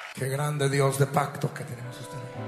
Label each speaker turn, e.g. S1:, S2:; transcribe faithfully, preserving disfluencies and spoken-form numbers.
S1: Qué grande Dios de pactos que tenemos usted.